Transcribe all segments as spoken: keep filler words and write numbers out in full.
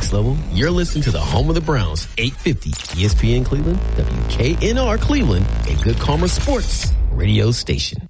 next level? You're listening to the home of the Browns, eight fifty E S P N Cleveland, W K N R Cleveland, a Good Karma Sports radio station.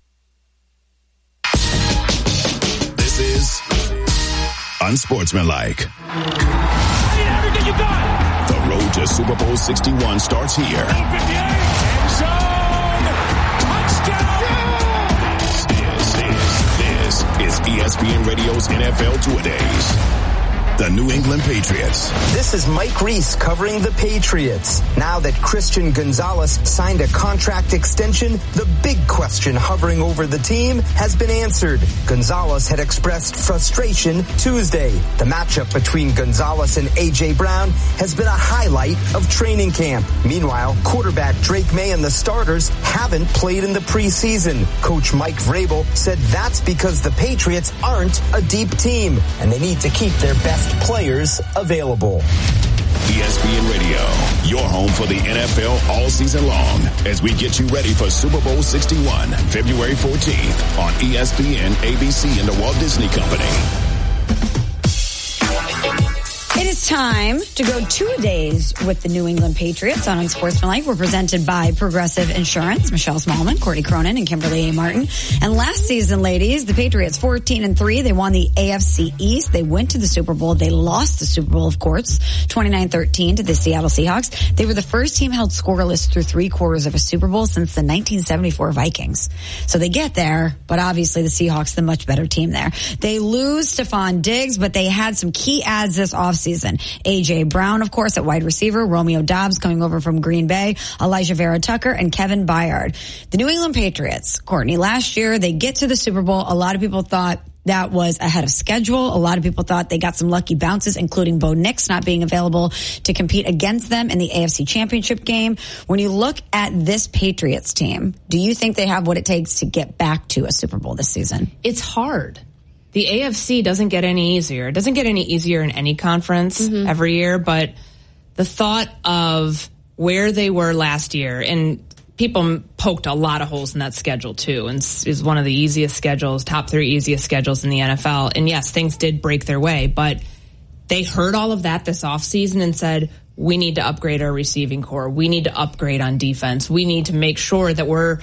This is Unsportsmanlike. Everything you got. The road to Super Bowl sixty-one starts here. End zone. Touchdown. This is, this is E S P N Radio's N F L Two-A-Days. The New England Patriots. This is Mike Reese covering the Patriots. Now that Christian Gonzalez signed a contract extension, the big question hovering over the team has been answered. Gonzalez had expressed frustration Tuesday. The matchup between Gonzalez and A J. Brown has been a highlight of training camp. Meanwhile, quarterback Drake May and the starters haven't played in the preseason. Coach Mike Vrabel said that's because the Patriots aren't a deep team, and they need to keep their best players available. E S P N Radio, your home for the N F L all season long, as we get you ready for Super Bowl sixty-one, February fourteenth on E S P N, A B C, and the Walt Disney Company. It is time to go two-a-days with the New England Patriots on Unsportsmanlike. We're presented by Progressive Insurance. Michelle Smallman, Courtney Cronin, and Kimberly A. Martin. And last season, ladies, the Patriots fourteen and three. They won the A F C East. They went to the Super Bowl. They lost the Super Bowl, of course, twenty-nine thirteen to the Seattle Seahawks. They were the first team held scoreless through three quarters of a Super Bowl since the nineteen seventy-four Vikings. So they get there, but obviously the Seahawks, the much better team there. They lose Stephon Diggs, but they had some key adds this offseason. A J. Brown, of course, at wide receiver, Romeo Doubs coming over from Green Bay, Elijah Vera Tucker, and Kevin Byard. The New England Patriots, Courtney, last year they get to the Super Bowl. A lot of people thought that was ahead of schedule. A lot of people thought they got some lucky bounces, including Bo Nix not being available to compete against them in the A F C Championship game. When you look at this Patriots team, do you think they have what it takes to get back to a Super Bowl this season? It's hard. The A F C doesn't get any easier. It doesn't get any easier in any conference mm-hmm. every year, but the thought of where they were last year, and people poked a lot of holes in that schedule too, and is one of the easiest schedules, top three easiest schedules in the N F L. And yes, things did break their way, but they heard all of that this offseason and said, we need to upgrade our receiving core. We need to upgrade on defense. We need to make sure that we're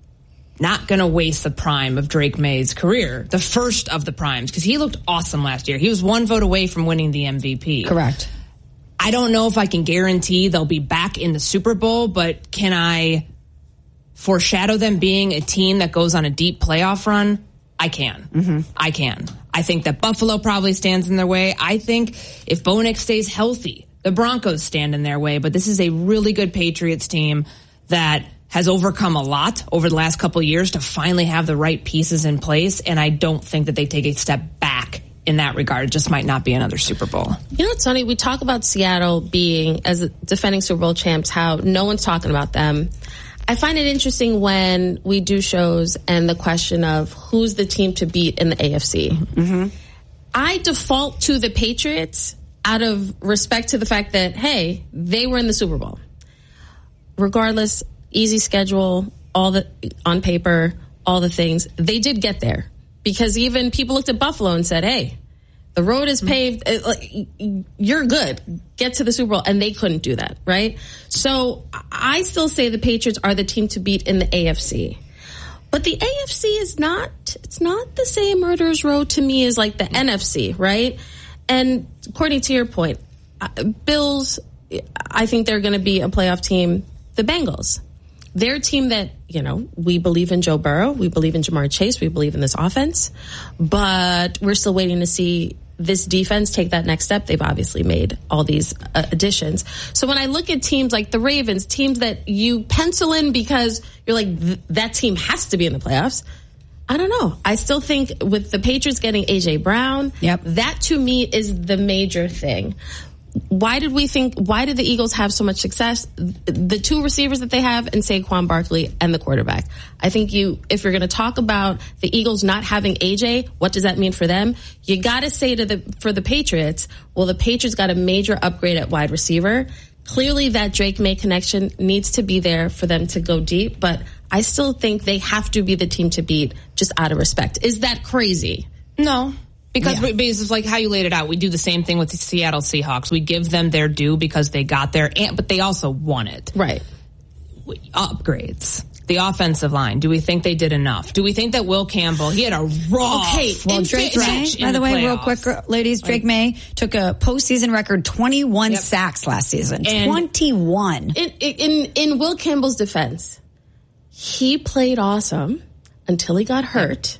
not going to waste the prime of Drake May's career, the first of the primes, because he looked awesome last year. He was one vote away from winning the M V P. Correct. I don't know if I can guarantee they'll be back in the Super Bowl, but can I foreshadow them being a team that goes on a deep playoff run? I can. Mm-hmm. I can. I think that Buffalo probably stands in their way. I think if Bo Nix stays healthy, the Broncos stand in their way, but this is a really good Patriots team that has overcome a lot over the last couple of years to finally have the right pieces in place, and I don't think that they take a step back in that regard. It just might not be another Super Bowl. You know what's funny? We talk about Seattle being, as defending Super Bowl champs, how no one's talking about them. I find it interesting when we do shows and the question of who's the team to beat in the A F C. Mm-hmm. I default to the Patriots out of respect to the fact that, hey, they were in the Super Bowl. Regardless, easy schedule, all the on paper, all the things. They did get there because even people looked at Buffalo and said, hey, the road is paved. You're good. Get to the Super Bowl. And they couldn't do that, right? So I still say the Patriots are the team to beat in the A F C. But the A F C is not, it's not the same murderer's row to me as like the N F C, right? And according to your point, Bills, I think they're going to be a playoff team. The Bengals, they're a team that, you know, we believe in Joe Burrow. We believe in Jamar Chase. We believe in this offense. But we're still waiting to see this defense take that next step. They've obviously made all these uh, additions. So when I look at teams like the Ravens, teams that you pencil in because you're like, th- that team has to be in the playoffs. I don't know. I still think with the Patriots getting A J. Brown, yep. that to me is the major thing. Why did we think, why did the Eagles have so much success? The two receivers that they have and Saquon Barkley and the quarterback. I think you, if you're going to talk about the Eagles not having A J, what does that mean for them? You got to say to the, for the Patriots, well, the Patriots got a major upgrade at wide receiver. Clearly that Drake May connection needs to be there for them to go deep, but I still think they have to be the team to beat just out of respect. Is that crazy? No. Because, Yeah. we, because it's like how you laid it out. We do the same thing with the Seattle Seahawks. We give them their due because they got there, and, but they also won it. Right. Upgrades. The offensive line. Do we think they did enough? Do we think that Will Campbell, he had a rough Okay, well, Drake May, by the way, real quick, ladies, Drake May took a postseason record twenty-one Yep. sacks last season. And twenty-one. In, in in Will Campbell's defense, he played awesome until he got hurt,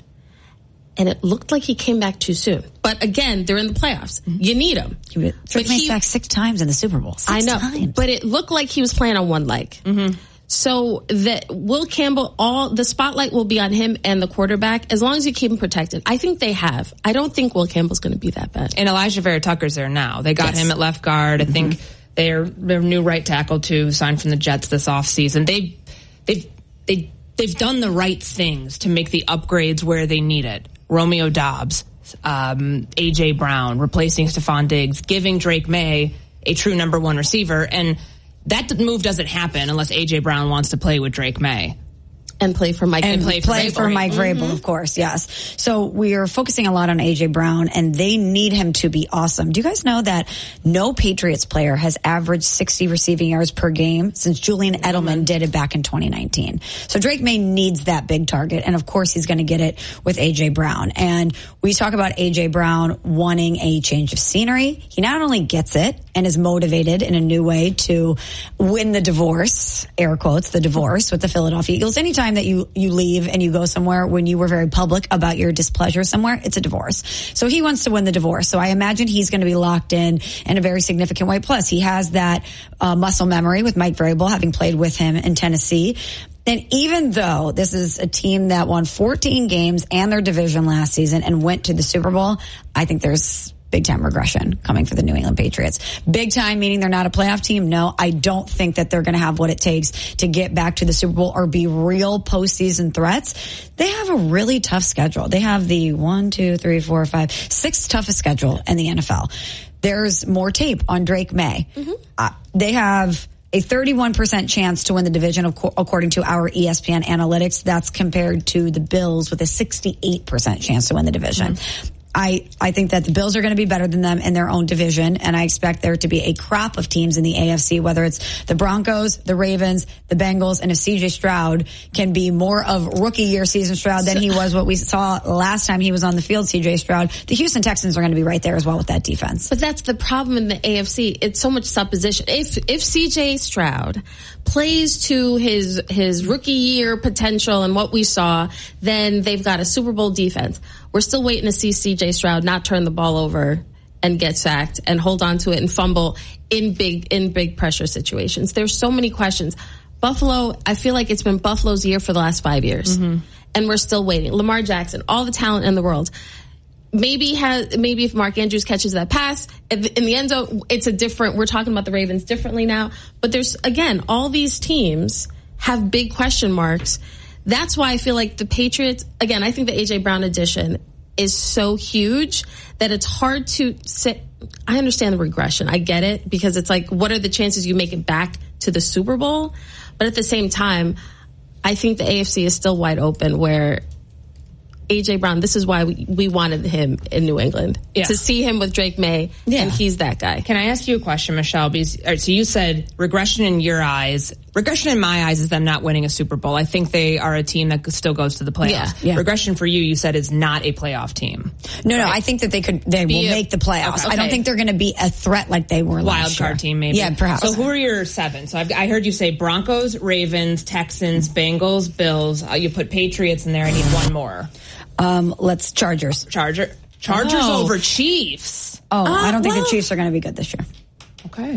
and it looked like he came back too soon. But again, they're in the playoffs. Mm-hmm. You need him. Drake But May he- sacked six times in the Super Bowl. Six I know, times. but it looked like he was playing on one leg. Mm-hmm. So that Will Campbell, all the spotlight will be on him and the quarterback as long as you keep him protected. I think they have. I don't think Will Campbell's going to be that bad. And Elijah Vera Tucker's there now. They got Yes. him at left guard. I Mm-hmm. think they're their new right tackle too, signed from the Jets this offseason. They they've they they've done the right things to make the upgrades where they need it. Romeo Doubs, um, A J Brown, replacing Stephon Diggs, giving Drake May a true number one receiver, and that move doesn't happen unless A J Brown wants to play with Drake May. And play for Mike. And play play, for for Vrabel. Mike Vrabel, Mm-hmm. of course, yes. So we are focusing a lot on A J Brown, and they need him to be awesome. Do you guys know that no Patriots player has averaged sixty receiving yards per game since Julian Edelman did it back in twenty nineteen? So Drake May needs that big target, and of course he's going to get it with A J Brown. And we talk about A J Brown wanting a change of scenery. He not only gets it and is motivated in a new way to win the divorce, air quotes, the divorce with the Philadelphia Eagles. Anytime that you, you leave and you go somewhere when you were very public about your displeasure somewhere, it's a divorce. So he wants to win the divorce. So I imagine he's going to be locked in in a very significant way. Plus, he has that uh, muscle memory with Mike Vrabel, having played with him in Tennessee. And even though this is a team that won fourteen games and their division last season and went to the Super Bowl, I think there's big time regression coming for the New England Patriots. Big time meaning they're not a playoff team? No, I don't think that they're going to have what it takes to get back to the Super Bowl or be real postseason threats. They have a really tough schedule. They have the one, two, three, four, five, sixth toughest schedule in the N F L. There's more tape on Drake May. Mm-hmm. Uh, they have a thirty-one percent chance to win the division, according to our E S P N analytics. That's compared to the Bills with a sixty-eight percent chance to win the division. Mm-hmm. I, I think that the Bills are going to be better than them in their own division, and I expect there to be a crop of teams in the A F C, whether it's the Broncos, the Ravens, the Bengals, and if C J Stroud can be more of rookie year season Stroud than he was what we saw last time he was on the field, C J Stroud, the Houston Texans are going to be right there as well with that defense. But that's the problem in the A F C. It's so much supposition. If if C J Stroud plays to his his rookie year potential and what we saw, then they've got a Super Bowl defense. We're still waiting to see C J Stroud not turn the ball over and get sacked and hold on to it and fumble in big in big pressure situations. There's so many questions. Buffalo, I feel like it's been Buffalo's year for the last five years. Mm-hmm. And we're still waiting. Lamar Jackson, all the talent in the world. Maybe has maybe if Mark Andrews catches that pass in the end zone, it's a different. We're talking about the Ravens differently now. But there's again, all these teams have big question marks. That's why I feel like the Patriots. Again, I think the A J Brown addition is so huge that it's hard to sit. I understand the regression. I get it because it's like, what are the chances you make it back to the Super Bowl? But at the same time, I think the A F C is still wide open where A J Brown, this is why we, we wanted him in New England. Yeah. To see him with Drake May, yeah. and he's that guy. Can I ask you a question, Michelle? Because, all right, so you said regression in your eyes. Regression in my eyes is them not winning a Super Bowl. I think they are a team that still goes to the playoffs. Yeah, yeah. Regression for you, you said, is not a playoff team. No, no, right? I think that they could, they Be will a- make the playoffs. Okay. I don't think they're going to be a threat like they were Wild last year. card team, maybe. Yeah, perhaps. So who are your seven? So I've, I heard you say Broncos, Ravens, Texans, Bengals, Bills. Uh, you put Patriots in there. I need one more. Um, let's Chargers. Charger. Chargers Oh. over Chiefs. Oh, I don't think well- the Chiefs are going to be good this year. Okay.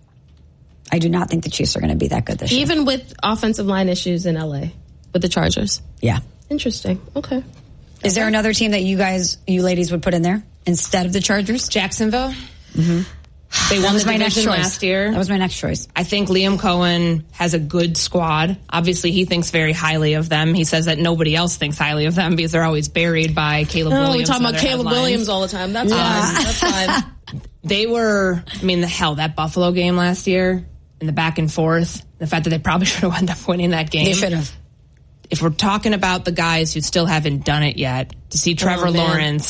I do not think the Chiefs are going to be that good this year. Even with offensive line issues in L A with the Chargers. Yeah. Interesting. Okay. Is there another team that you guys, you ladies, would put in there instead of the Chargers? Jacksonville. Mm-hmm. They That won was the my next division choice. last year. That was my next choice. I think Liam Cohen has a good squad. Obviously, he thinks very highly of them. He says that nobody else thinks highly of them because they're always buried by Caleb Oh, Williams. we're talking and about other Caleb headlines. Williams all the time. That's fine. That's fine. They were, I mean, the hell, that Buffalo game last year and the back and forth, the fact that they probably should have ended up winning that game. They should have. If we're talking about the guys who still haven't done it yet, to see Trevor Oh, man. Lawrence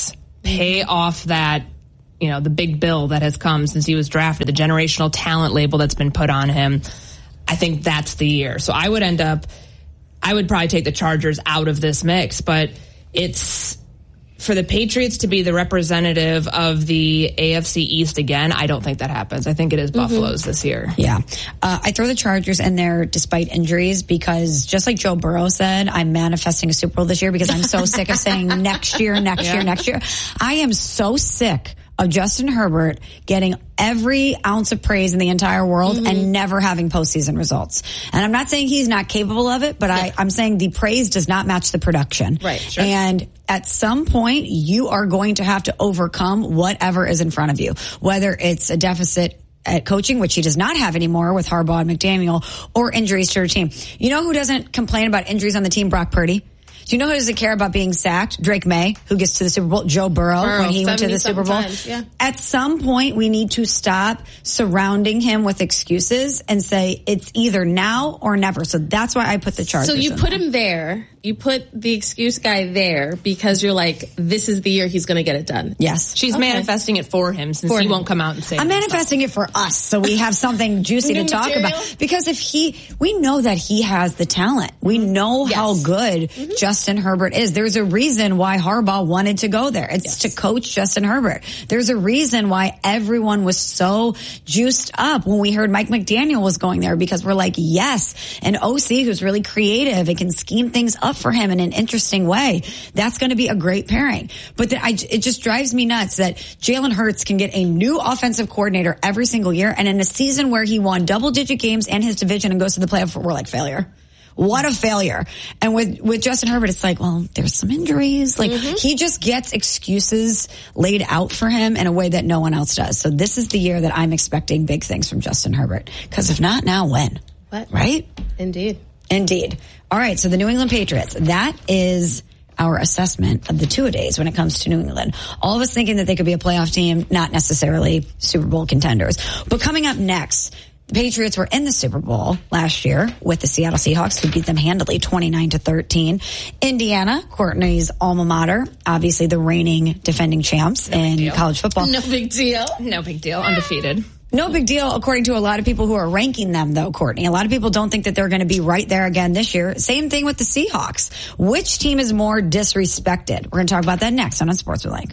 pay off that, you know, the big bill that has come since he was drafted, the generational talent label that's been put on him. I think that's the year. So I would end up, I would probably take the Chargers out of this mix, but it's for the Patriots to be the representative of the A F C East again. I don't think that happens. I think it is Buffalo's mm-hmm. this year. Yeah. Uh, I throw the Chargers in there despite injuries because just like Joe Burrow said, I'm manifesting a Super Bowl this year because I'm so sick of saying next year, next yeah. year, next year. I am so sick of Justin Herbert getting every ounce of praise in the entire world mm-hmm. and never having postseason results. And I'm not saying he's not capable of it, but yeah. I, I'm saying the praise does not match the production. Right, sure. And at some point, you are going to have to overcome whatever is in front of you, whether it's a deficit at coaching, which he does not have anymore with Harbaugh and McDaniel, or injuries to your team. You know who doesn't complain about injuries on the team? Brock Purdy. Do you know who doesn't care about being sacked? Drake May, who gets to the Super Bowl. Joe Burrow, Burrow when he went to the Super Bowl. Times, yeah. At some point, we need to stop surrounding him with excuses and say it's either now or never. So that's why I put the Chargers. So you in put there. him there. You put the excuse guy there because you're like, this is the year he's going to get it done. Yes. She's okay. manifesting it for him since for he him. won't come out and say it. I'm manifesting it for us so we have something juicy to talk material? about. Because if he, we know that he has the talent. We know yes. how good mm-hmm. Justin Herbert is. There's a reason why Harbaugh wanted to go there. It's yes. to coach Justin Herbert. There's a reason why everyone was so juiced up when we heard Mike McDaniel was going there because we're like, yes, an O C who's really creative and can scheme things up for him in an interesting way. That's going to be a great pairing. But the, I, it just drives me nuts that Jalen Hurts can get a new offensive coordinator every single year, and in a season where he won double-digit games and his division and goes to the playoff, we're like failure. What a failure. And with, with Justin Herbert, it's like, well, there's some injuries. Like, mm-hmm. he just gets excuses laid out for him in a way that no one else does. So this is the year that I'm expecting big things from Justin Herbert. Because if not, now when? What? Right? Indeed. Indeed. All right, so the New England Patriots, that is our assessment of the two-a-days when it comes to New England. All of us thinking that they could be a playoff team, not necessarily Super Bowl contenders. But coming up next, the Patriots were in the Super Bowl last year with the Seattle Seahawks, who beat them handily twenty-nine to thirteen. Indiana, Courtney's alma mater, obviously the reigning defending champs no in college football. No big deal. No big deal. Undefeated. No big deal, according to a lot of people who are ranking them, though, Courtney. A lot of people don't think that they're going to be right there again this year. Same thing with the Seahawks. Which team is more disrespected? We're going to talk about that next on Unsportsmanlike.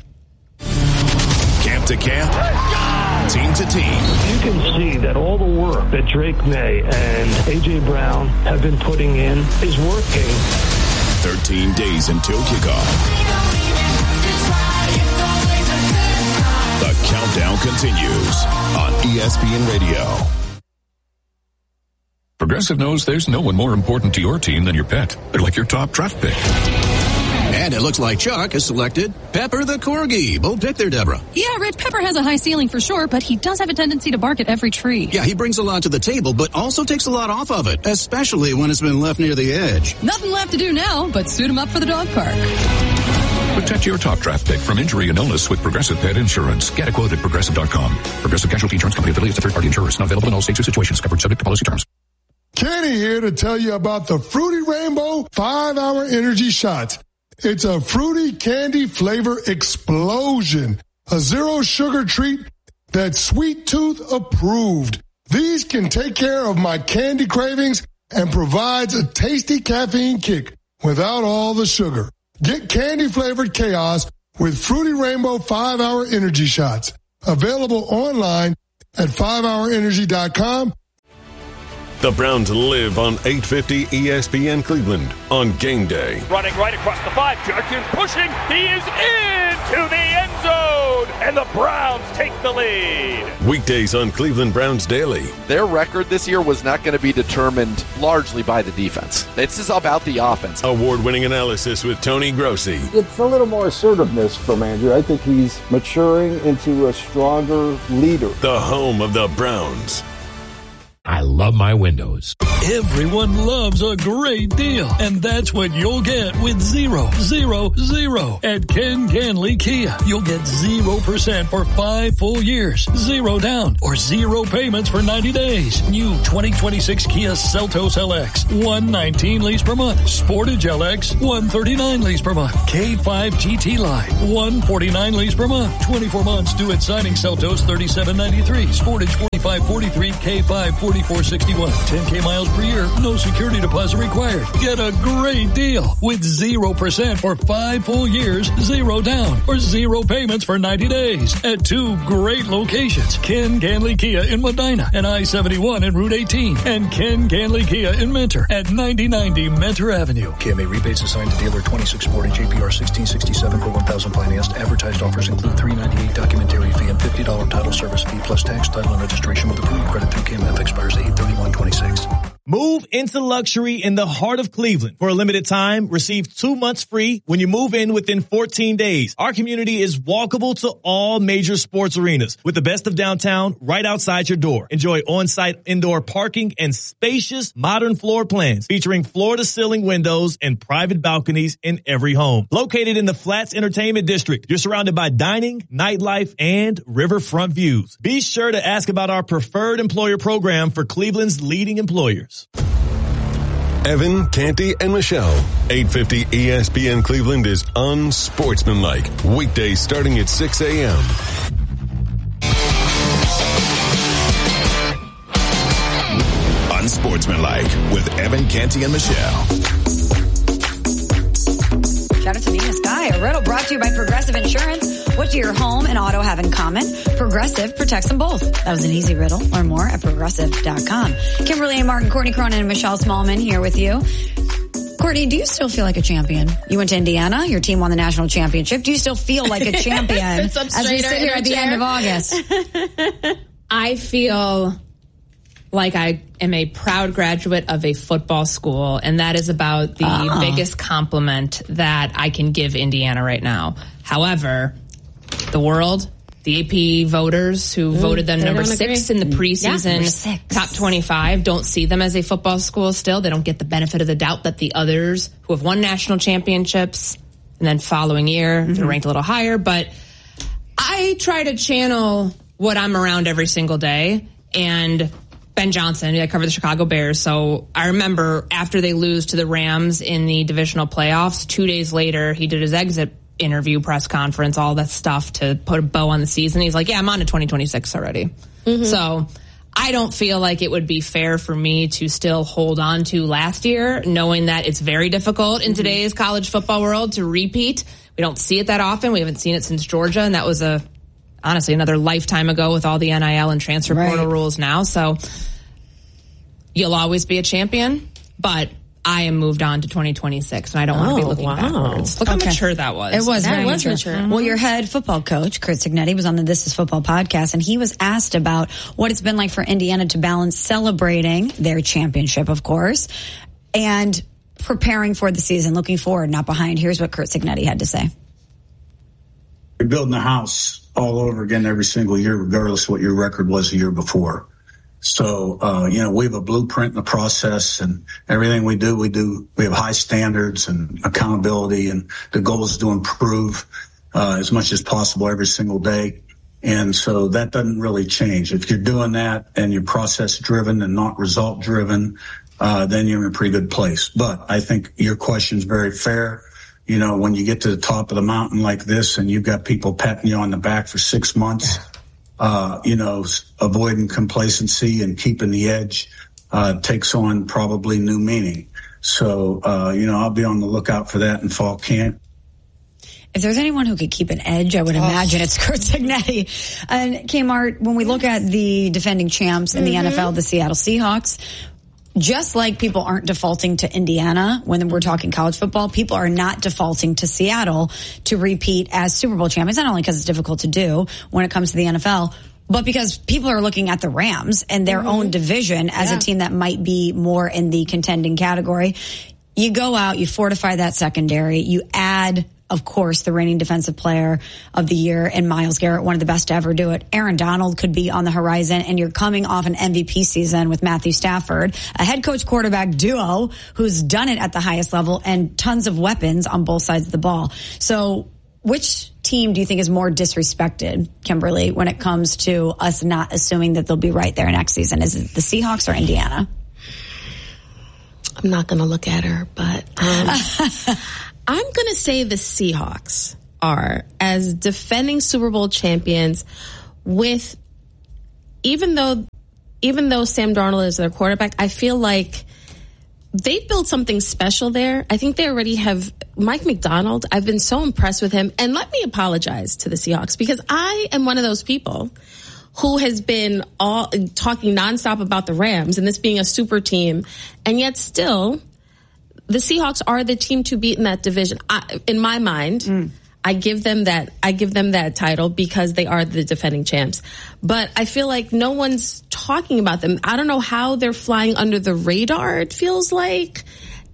Camp to camp, team to team. You can see that all the work that Drake May and A J. Brown have been putting in is working. thirteen days until kickoff. The countdown continues on E S P N Radio. Progressive knows there's no one more important to your team than your pet. They're like your top draft pick. And it looks like Chuck has selected Pepper the Corgi. Bold pick there, Deborah. Yeah, Rich, Pepper has a high ceiling for sure, but he does have a tendency to bark at every tree. Yeah, he brings a lot to the table, but also takes a lot off of it, especially when it's been left near the edge. Nothing left to do now but suit him up for the dog park. Protect your top draft pick from injury and illness with Progressive Pet Insurance. Get a quote at Progressive dot com. Progressive Casualty Insurance Company affiliates of third-party insurers. Not available in all states or situations. Covered subject to policy terms. Kenny here to tell you about the Fruity Rainbow five-hour energy shots. It's a fruity candy flavor explosion. A zero-sugar treat that's Sweet Tooth approved. These can take care of my candy cravings and provides a tasty caffeine kick without all the sugar. Get candy-flavored chaos with Fruity Rainbow five-hour energy shots. Available online at five hour energy dot com. The Browns live on eight fifty E S P N Cleveland on game day. Running right across the five. Judkins pushing. He is into the end zone. And the Browns take the lead. Weekdays on Cleveland Browns Daily. Their record this year was not going to be determined largely by the defense. This is about the offense. Award-winning analysis with Tony Grossi. It's a little more assertiveness from Andrew. I think he's maturing into a stronger leader. The home of the Browns. I love my windows. Everyone loves a great deal, and that's what you'll get with zero, zero, zero at Ken Ganley Kia. You'll get zero percent for five full years, zero down, or zero payments for ninety days. New twenty twenty-six Kia Seltos L X, one nineteen lease per month. Sportage L X, one thirty-nine lease per month. K five G T Line, one forty-nine lease per month. twenty-four months due at signing. Seltos thirty-seven ninety-three. Sportage forty-five forty-three. K five forty-four sixty-one. ten K miles per year. No security deposit required. Get a great deal with zero percent for five full years, zero down, or zero payments for ninety days at two great locations. Ken Ganley Kia in Medina and I seventy-one and Route eighteen, and Ken Ganley Kia in Mentor at ninety ninety Mentor Avenue. K M A rebates assigned to dealer twenty-six Sportage A P R sixteen sixty-seven per one thousand financed. Advertised offers include three ninety-eight documentary fee and fifty dollars title service fee plus tax, title, and registration with approved credit through K M F expires eight thirty-one twenty-six. Move into luxury in the heart of Cleveland. For a limited time, receive two months free when you move in within fourteen days. Our community is walkable to all major sports arenas with the best of downtown right outside your door. Enjoy on-site indoor parking and spacious modern floor plans featuring floor-to-ceiling windows and private balconies in every home. Located in the Flats Entertainment District, you're surrounded by dining, nightlife, and riverfront views. Be sure to ask about our preferred employer program for Cleveland's leading employers. Evan, Canty, and Michelle. eight fifty E S P N Cleveland is unsportsmanlike. Weekdays starting at six a.m. Unsportsmanlike with Evan, Canty, and Michelle. Shout out to Nina Sky. A riddle brought to you by Progressive Insurance. What do your home and auto have in common? Progressive protects them both. That was an easy riddle. Learn more at progressive dot com. Kimberly and Martin, Courtney Cronin, and Michelle Smallman here with you. Courtney, do you still feel like a champion? You went to Indiana. Your team won the national championship. Do you still feel like a champion as we sit here at the end of August? I feel like I am a proud graduate of a football school, and that is about the oh. biggest compliment that I can give Indiana right now. However, the world, the A P voters who mm, voted them number six agree. in the preseason yeah, top twenty-five don't see them as a football school still. They don't get the benefit of the doubt that the others who have won national championships and then following year, mm-hmm. they're ranked a little higher. But I try to channel what I'm around every single day, and Ben Johnson, I cover the Chicago Bears, so I remember after they lose to the Rams in the divisional playoffs, two days later, he did his exit interview, press conference, all that stuff to put a bow on the season. He's like, yeah, I'm on to twenty twenty-six already. Mm-hmm. So I don't feel like it would be fair for me to still hold on to last year, knowing that it's very difficult in mm-hmm. today's college football world to repeat. We don't see it that often. We haven't seen it since Georgia, and that was a honestly another lifetime ago with all the N I L and transfer right. portal rules now. So you'll always be a champion, but I am moved on to twenty twenty-six, and I don't oh, want to be looking wow. backwards. Look okay. how mature that was. It was that very was mature. mature. Well, your head football coach, Curt Cignetti, was on the This Is Football podcast, and he was asked about what it's been like for Indiana to balance celebrating their championship, of course, and preparing for the season, looking forward, not behind. Here's what Curt Cignetti had to say. You're building a house all over again every single year, regardless of what your record was the year before. So, uh, you know, we have a blueprint in the process, and everything we do, we do, we have high standards and accountability, and the goal is to improve, uh, as much as possible every single day. And so that doesn't really change. If you're doing that and you're process driven and not result driven, uh, then you're in a pretty good place. But I think your question's very fair. You know, when you get to the top of the mountain like this and you've got people patting you on the back for six months, Uh, you know, avoiding complacency and keeping the edge, uh, takes on probably new meaning. So, uh, you know, I'll be on the lookout for that in fall camp. If there's anyone who could keep an edge, I would oh. imagine it's Curt Cignetti. And Kmart, when we look at the defending champs in mm-hmm. the N F L, the Seattle Seahawks, just like people aren't defaulting to Indiana when we're talking college football, people are not defaulting to Seattle to repeat as Super Bowl champions, not only because it's difficult to do when it comes to the N F L, but because people are looking at the Rams and their mm-hmm. own division as yeah. a team that might be more in the contending category. You go out, you fortify that secondary, you add of course, the reigning defensive player of the year, and Myles Garrett, one of the best to ever do it. Aaron Donald could be on the horizon, and you're coming off an M V P season with Matthew Stafford, a head coach quarterback duo who's done it at the highest level, and tons of weapons on both sides of the ball. So which team do you think is more disrespected, Kimberly, when it comes to us not assuming that they'll be right there next season? Is it the Seahawks or Indiana? I'm not going to look at her, but um, I'm going to say the Seahawks are, as defending Super Bowl champions, with even though even though Sam Darnold is their quarterback, I feel like they built something special there. I think they already have Mike McDonald. I've been so impressed with him. And let me apologize to the Seahawks, because I am one of those people who has been all talking nonstop about the Rams and this being a super team. And yet still, the Seahawks are the team to beat in that division. I, in my mind, mm. I give them that, I give them that title because they are the defending champs. But I feel like no one's talking about them. I don't know how they're flying under the radar, it feels like.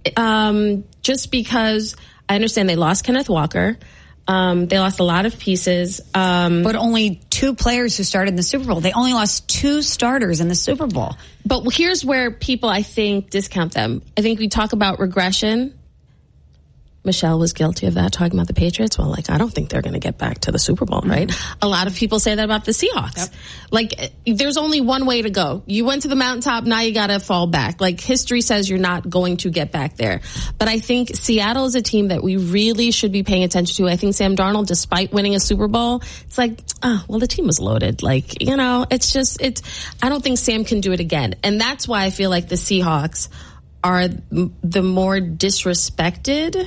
Um, just because I understand they lost Kenneth Walker. Um, they lost a lot of pieces. Um, but only two players who started in the Super Bowl. They only lost two starters in the Super Bowl. But here's where people, I think, discount them. I think we talk about regression. Michelle was guilty of that, talking about the Patriots. Well, like, I don't think they're going to get back to the Super Bowl, right? Mm-hmm. A lot of people say that about the Seahawks. Yep. Like, there's only one way to go. You went to the mountaintop, now you got to fall back. Like, history says you're not going to get back there. But I think Seattle is a team that we really should be paying attention to. I think Sam Darnold, despite winning a Super Bowl, it's like, oh, well, the team was loaded. Like, you know, it's just, it's, I don't think Sam can do it again. And that's why I feel like the Seahawks are the more disrespected.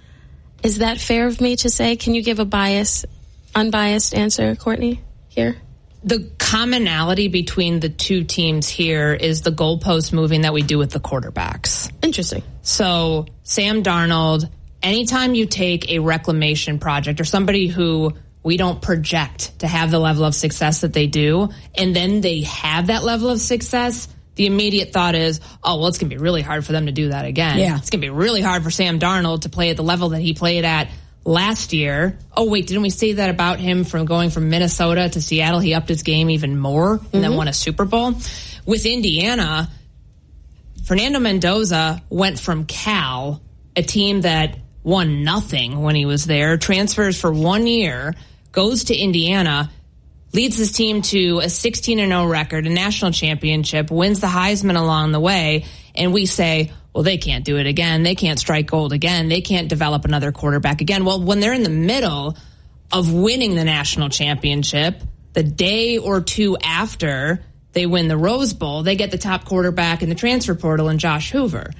Is that fair of me to say? Can you give a bias, unbiased answer, Courtney, here? The commonality between the two teams here is the goalpost moving that we do with the quarterbacks. Interesting. So Sam Darnold, anytime you take a reclamation project or somebody who we don't project to have the level of success that they do, and then they have that level of success, the immediate thought is, oh, well, it's going to be really hard for them to do that again. Yeah. It's going to be really hard for Sam Darnold to play at the level that he played at last year. Oh, wait, didn't we say that about him from going from Minnesota to Seattle? He upped his game even more and mm-hmm. then won a Super Bowl. With Indiana, Fernando Mendoza went from Cal, a team that won nothing when he was there, transfers for one year, goes to Indiana, leads his team to a sixteen and oh record, a national championship, wins the Heisman along the way, and we say, well, they can't do it again. They can't strike gold again. They can't develop another quarterback again. Well, when they're in the middle of winning the national championship, the day or two after they win the Rose Bowl, they get the top quarterback in the transfer portal in Josh Hoover.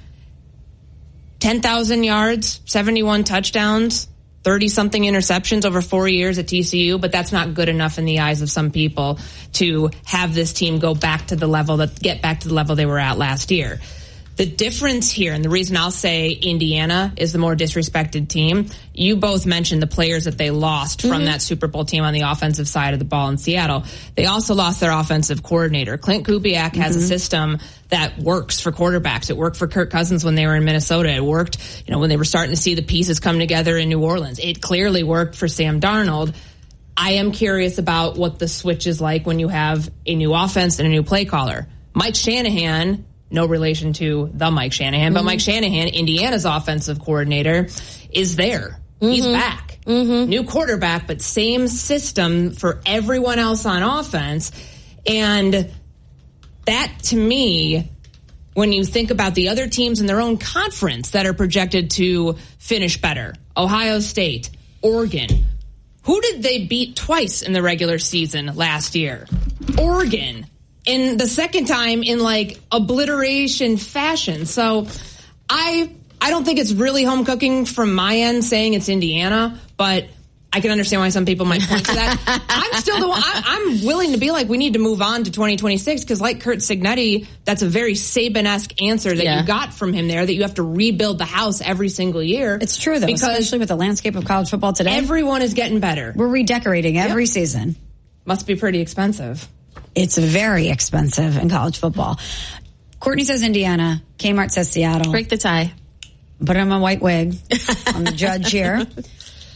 ten thousand yards, seventy-one touchdowns, thirty-something interceptions over four years at T C U, but that's not good enough in the eyes of some people to have this team go back to the level that get back to the level they were at last year. The difference here, and the reason I'll say Indiana is the more disrespected team, you both mentioned the players that they lost from mm-hmm. that Super Bowl team on the offensive side of the ball in Seattle. They also lost their offensive coordinator. Clint Kubiak has mm-hmm. a system that works for quarterbacks. It worked for Kirk Cousins when they were in Minnesota. It worked, you know, when they were starting to see the pieces come together in New Orleans. It clearly worked for Sam Darnold. I am curious about what the switch is like when you have a new offense and a new play caller. Mike Shanahan, no relation to the Mike Shanahan, but mm-hmm. Mike Shanahan, Indiana's offensive coordinator, is there. Mm-hmm. He's back. Mm-hmm. New quarterback, but same system for everyone else on offense. And that, to me, when you think about the other teams in their own conference that are projected to finish better, Ohio State, Oregon, who did they beat twice in the regular season last year? Oregon. And the second time in like obliteration fashion. So I I don't think it's really home cooking from my end saying it's Indiana, but I can understand why some people might point to that. I'm still the one, I, I'm willing to be like, we need to move on to twenty twenty-six because like Curt Cignetti, that's a very Saban-esque answer that yeah. you got from him there, that you have to rebuild the house every single year. It's true though, especially with the landscape of college football today. Everyone is getting better. We're redecorating every yep. season. Must be pretty expensive. It's very expensive in college football. Courtney says Indiana. Kmart says Seattle. Break the tie. Put on my white wig. I'm the judge here.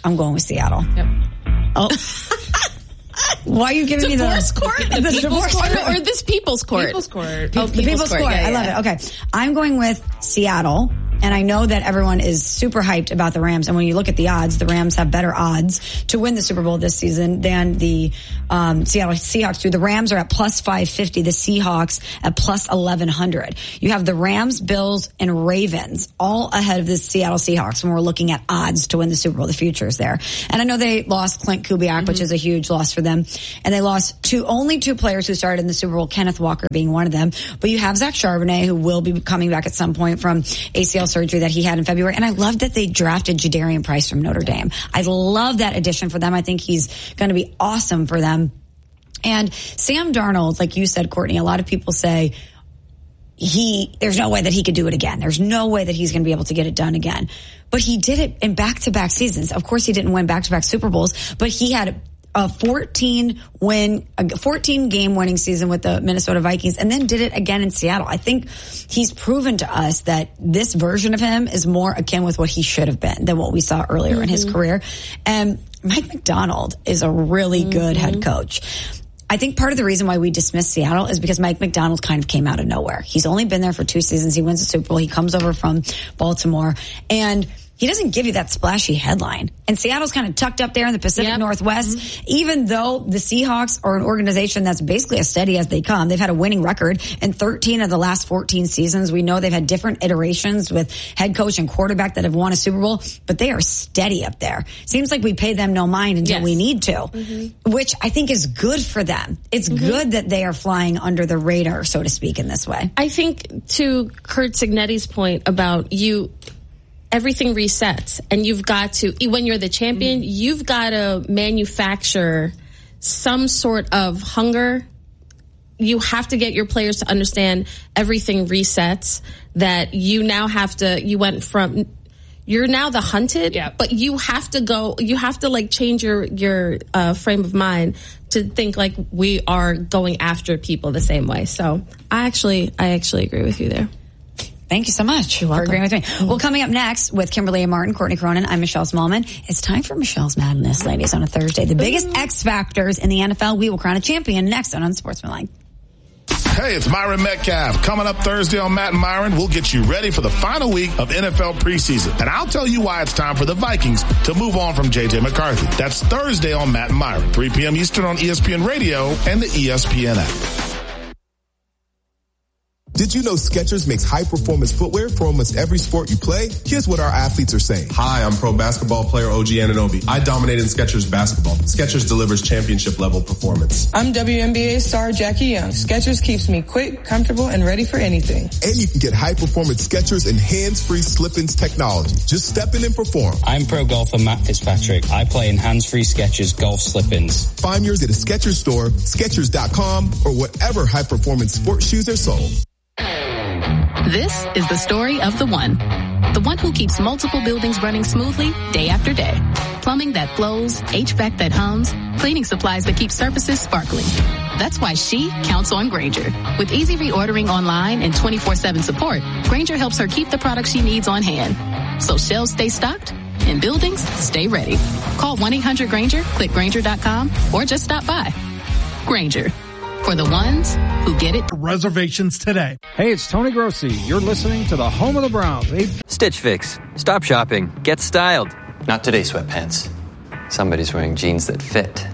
I'm going with Seattle. Yep. Oh. Why are you giving me the divorce court? The, the people's divorce court court or this people's court? People's court. Pe- Oh, the people's court. Yeah, I love yeah. it. Okay. I'm going with Seattle. And I know that everyone is super hyped about the Rams. And when you look at the odds, the Rams have better odds to win the Super Bowl this season than the um, Seattle Seahawks do. The Rams are at plus five fifty, the Seahawks at plus eleven hundred. You have the Rams, Bills, and Ravens all ahead of the Seattle Seahawks when we're looking at odds to win the Super Bowl, the futures there. And I know they lost Clint Kubiak, mm-hmm. which is a huge loss for them. And they lost two, only two players who started in the Super Bowl, Kenneth Walker being one of them. But you have Zach Charbonnet, who will be coming back at some point from A C L surgery that he had in February. And I love that they drafted Jadarian Price from Notre Dame. I love that addition for them. I think he's going to be awesome for them. And Sam Darnold, like you said, Courtney, a lot of people say he, there's no way that he could do it again. There's no way that he's going to be able to get it done again. But he did it in back-to-back seasons. Of course, he didn't win back-to-back Super Bowls, but he had a fourteen win, a fourteen game winning season with the Minnesota Vikings and then did it again in Seattle. I think he's proven to us that this version of him is more akin with what he should have been than what we saw earlier mm-hmm. in his career. And Mike Macdonald is a really mm-hmm. good head coach. I think part of the reason why we dismiss Seattle is because Mike Macdonald kind of came out of nowhere. He's only been there for two seasons. He wins the Super Bowl. He comes over from Baltimore and he doesn't give you that splashy headline. And Seattle's kind of tucked up there in the Pacific yep. Northwest. Mm-hmm. Even though the Seahawks are an organization that's basically as steady as they come, they've had a winning record in thirteen of the last fourteen seasons. We know they've had different iterations with head coach and quarterback that have won a Super Bowl, but they are steady up there. Seems like we pay them no mind until yes. we need to, mm-hmm. which I think is good for them. It's mm-hmm. good that they are flying under the radar, so to speak, in this way. I think to Curt Cignetti's point about you, everything resets and you've got to, when you're the champion, mm. you've got to manufacture some sort of hunger. You have to get your players to understand everything resets, that you now have to, you went from, you're now the hunted, yeah. but you have to go, you have to like change your, your, uh, frame of mind to think like we are going after people the same way. So I actually, I actually agree with you there. Thank you so much for agreeing with me. Well, coming up next with Kimberly A. Martin, Courtney Cronin, I'm Michelle Smallman. It's time for Michelle's Madness, ladies, on a Thursday. The biggest X factors in the N F L. We will crown a champion next on Unsportsmanlike. Hey, it's Myron Metcalf. Coming up Thursday on Matt and Myron, we'll get you ready for the final week of N F L preseason. And I'll tell you why it's time for the Vikings to move on from J J McCarthy. That's Thursday on Matt and Myron, three p.m. Eastern on E S P N Radio and the E S P N app. Did you know Skechers makes high-performance footwear for almost every sport you play? Here's what our athletes are saying. Hi, I'm pro basketball player O G Anunoby. I dominate in Skechers basketball. Skechers delivers championship-level performance. I'm W N B A star Jackie Young. Skechers keeps me quick, comfortable, and ready for anything. And you can get high-performance Skechers and hands-free slip-ins technology. Just step in and perform. I'm pro golfer Matt Fitzpatrick. I play in hands-free Skechers golf slip-ins. Find yours at a Skechers store, Skechers dot com, or whatever high-performance sports shoes are sold. This is the story of the one. The one who keeps multiple buildings running smoothly day after day. Plumbing that flows, H V A C that hums, cleaning supplies that keep surfaces sparkling. That's why she counts on Grainger. With easy reordering online and twenty-four seven support, Grainger helps her keep the products she needs on hand. So shelves stay stocked and buildings stay ready. Call one eight hundred Grainger, click Grainger dot com, or just stop by. Grainger. For the ones who get it. Reservations today. Hey, it's Tony Grossi. You're listening to the home of the Browns. Stitch Fix. Stop shopping. Get styled. Not today, sweatpants. Somebody's wearing jeans that fit.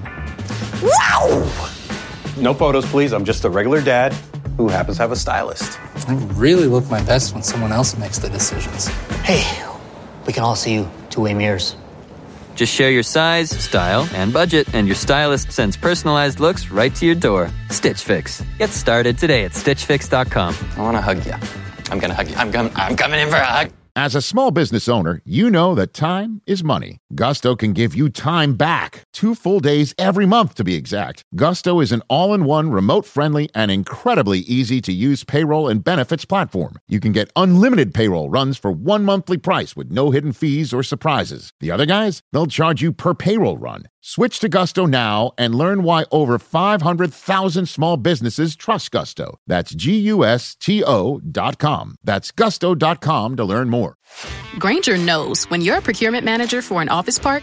Wow! No photos, please. I'm just a regular dad who happens to have a stylist. I really look my best when someone else makes the decisions. Hey, we can all see you two-way mirrors. Just share your size, style, and budget, and your stylist sends personalized looks right to your door. Stitch Fix. Get started today at stitch fix dot com. I want to hug you. I'm going to hug you. I'm, com- I'm coming in for a hug. As a small business owner, you know that time is money. Gusto can give you time back. Two full days every month, to be exact. Gusto is an all-in-one, remote-friendly, and incredibly easy-to-use payroll and benefits platform. You can get unlimited payroll runs for one monthly price with no hidden fees or surprises. The other guys, they'll charge you per payroll run. Switch to Gusto now and learn why over five hundred thousand small businesses trust Gusto. That's G U S T O dot com. That's gusto dot com to learn more. Grainger knows when you're a procurement manager for an office park,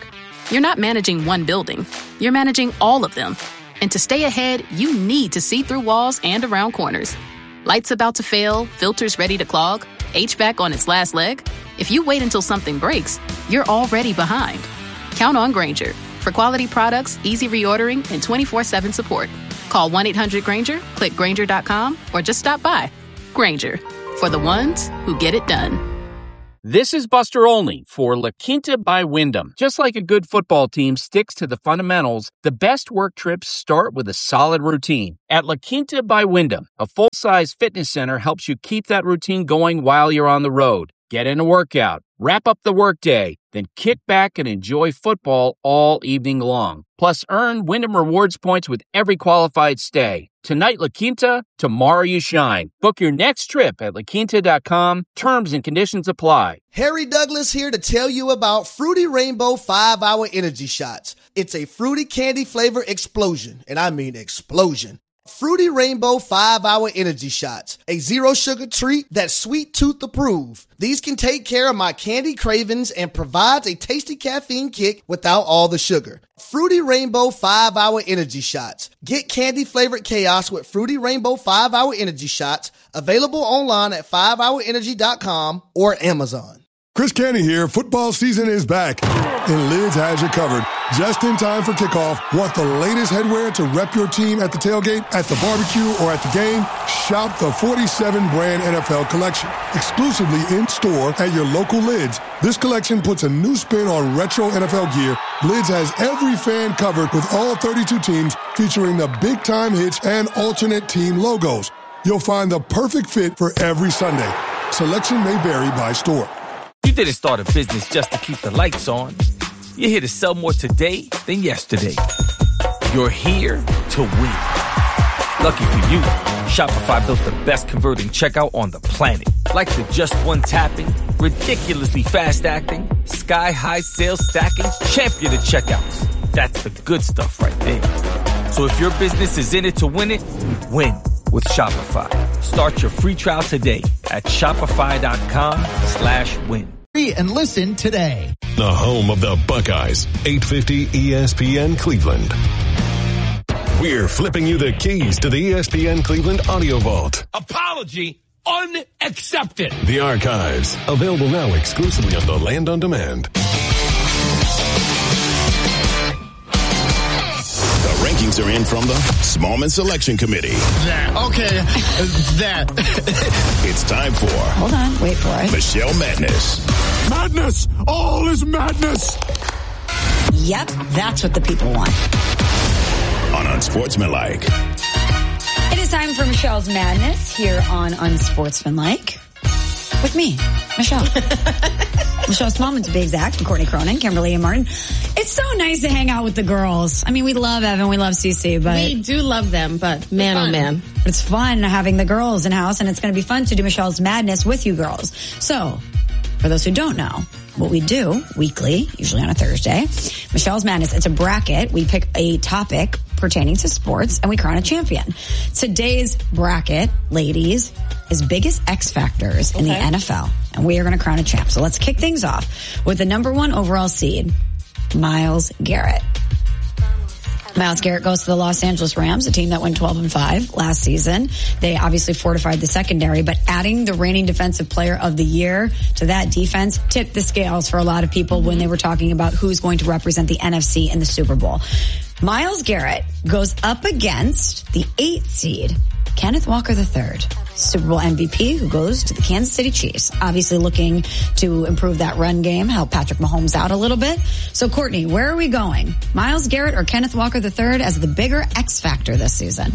you're not managing one building. You're managing all of them. And to stay ahead, you need to see through walls and around corners. Lights about to fail, filters ready to clog, H V A C on its last leg. If you wait until something breaks, you're already behind. Count on Grainger for quality products, easy reordering, and twenty-four seven support. Call one eight hundred Grainger, click Grainger dot com, or just stop by. Grainger, for the ones who get it done. This is Buster Olney for La Quinta by Wyndham. Just like a good football team sticks to the fundamentals, the best work trips start with a solid routine. At La Quinta by Wyndham, a full-size fitness center helps you keep that routine going while you're on the road. Get in a workout, wrap up the workday, then kick back and enjoy football all evening long. Plus, earn Wyndham Rewards points with every qualified stay. Tonight, La Quinta, tomorrow you shine. Book your next trip at la quinta dot com. Terms and conditions apply. Harry Douglas here to tell you about Fruity Rainbow five hour Energy Shots. It's a fruity candy flavor explosion, and I mean explosion. Fruity Rainbow five hour Energy Shots, a zero sugar treat that's sweet tooth approved. These can take care of my candy cravings and provides a tasty caffeine kick without all the sugar. Fruity Rainbow five hour Energy Shots. Get candy flavored chaos with Fruity Rainbow five hour Energy Shots, available online at five hour energy dot com or Amazon. Chris Canty here. Football season is back, and Lids has you covered. Just in time for kickoff. Want the latest headwear to rep your team at the tailgate, at the barbecue, or at the game? Shop the forty-seven brand N F L collection, exclusively in store at your local Lids. This collection puts a new spin on retro N F L gear. Lids has every fan covered with all thirty-two teams, featuring the big time hits and alternate team logos. You'll find the perfect fit for every Sunday. Selection may vary by store. You didn't start a business just to keep the lights on. You're here to sell more today than yesterday. You're here to win. Lucky for you, Shopify built the best converting checkout on the planet. Like the just one tapping, ridiculously fast acting, sky-high sales stacking, champion of checkouts. That's the good stuff right there. So if your business is in it to win it, win with Shopify. Start your free trial today at shopify.com slash win. And listen today. The home of the Buckeyes, eight fifty E S P N Cleveland. We're flipping you the keys to the E S P N Cleveland Audio Vault. Apology unaccepted. The archives, available now exclusively on the Land on Demand. The rankings are in from the Smallman Selection Committee. That. Okay. that. It's time for... Hold on. Wait for it. Michelle Madness. Madness. All is madness. Yep. That's what the people want. On Unsportsmanlike. It is time for Michelle's Madness here on Unsportsmanlike. With me, Michelle. Michelle Smallman to be exact, and Courtney Cronin, Kimberly and Martin. It's so nice to hang out with the girls. I mean, we love Evan, we love Cece, but... We do love them, but man oh man. It's fun having the girls in house, and it's going to be fun to do Michelle's Madness with you girls. So, for those who don't know, what we do weekly, usually on a Thursday, Michelle's Madness, it's a bracket. We pick a topic pertaining to sports, and we crown a champion. Today's bracket, ladies, is biggest X factors in okay. the N F L, and we are going to crown a champ. So let's kick things off with the number one overall seed, Myles Garrett. Myles Garrett goes to the Los Angeles Rams, a team that went twelve and five last season. They obviously fortified the secondary, but adding the reigning defensive player of the year to that defense tipped the scales for a lot of people when they were talking about who's going to represent the N F C in the Super Bowl. Myles Garrett goes up against the eighth seed, Kenneth Walker the third, Super Bowl M V P, who goes to the Kansas City Chiefs. Obviously looking to improve that run game, help Patrick Mahomes out a little bit. So, Courtney, where are we going? Myles Garrett or Kenneth Walker the third as the bigger X factor this season?